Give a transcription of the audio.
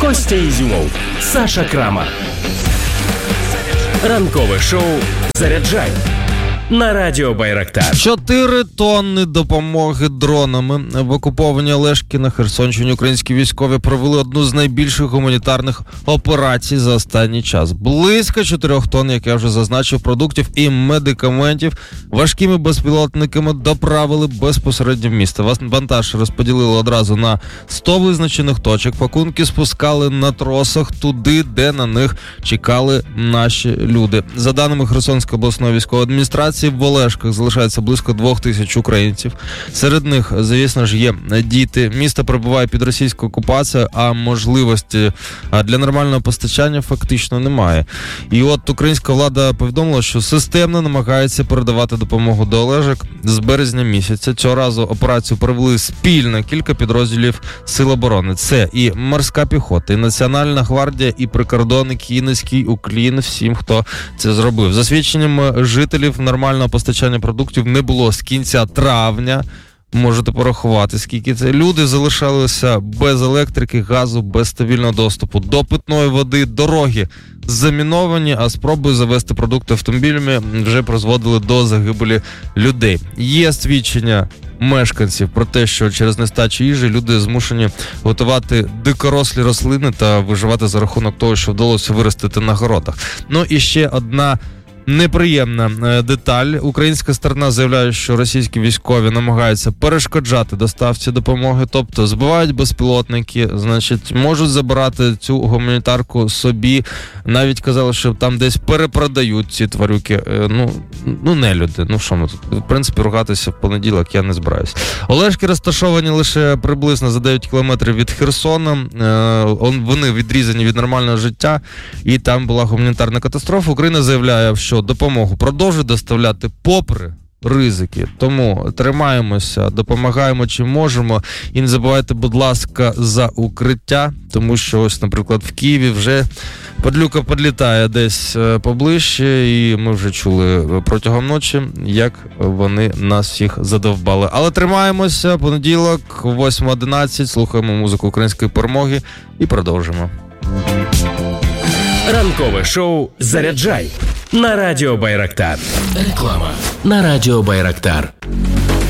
Костя Ізюмов, Саша Крамар. Ранкове шоу «Заряджай» на Радіо Байрактар. 4 тонни допомоги дронами. В окупованій Олешці на Херсонщині українські військові провели одну з найбільших гуманітарних операцій за останній час. Близько 4 тонн, як я вже зазначив, продуктів і медикаментів важкими безпілотниками доправили безпосередньо в місто. Вантаж розподілили одразу на 100 визначених точок. Пакунки спускали на тросах туди, де на них чекали наші люди. За даними Херсонської обласної військової адміністрації, в Олешках залишається близько 2000 українців. Серед них, звісно ж, є діти. Місто перебуває під російською окупацією, а можливості для нормального постачання фактично немає. І от українська влада повідомила, що системно намагається передавати допомогу до Олешок з березня місяця. Цього разу операцію провели спільно кілька підрозділів Сил оборони. Це і морська піхота, і Національна гвардія, і прикордонники, і низький уклін всім, хто це зробив. За свідченням жителів, нормального постачання продуктів не було з кінця травня. Можете порахувати, скільки це. Люди залишалися без електрики, газу, без стабільного доступу до питної води, дороги заміновані, а спроби завести продукти автомобілями вже призводили до загибелі людей. Є свідчення мешканців про те, що через нестачу їжі люди змушені готувати дикорослі рослини та виживати за рахунок того, що вдалося виростити на городах. Ну і ще одна неприємна деталь. Українська сторона заявляє, що російські військові намагаються перешкоджати доставці допомоги, тобто збивають безпілотники, значить, можуть забирати цю гуманітарку собі. Навіть казали, що там десь перепродають ці тварюки. Ну не люди. Ну що ми тут? В принципі, ругатися в понеділок я не збираюсь. Олешки розташовані лише приблизно за 9 кілометрів від Херсона. Вони відрізані від нормального життя, і там була гуманітарна катастрофа. Україна заявляє, що допомогу продовжує доставляти попри ризики. Тому тримаємося, допомагаємо чим можемо. І не забувайте, будь ласка, за укриття, тому що ось, наприклад, в Києві вже падлюка підлітає десь поближче, і ми вже чули протягом ночі, як вони нас всіх задовбали. Але тримаємося, понеділок, 8:11, слухаємо музику української перемоги і продовжимо. Ранкове шоу «Заряджай» на Радіо Байрактар. Реклама на Радіо Байрактар.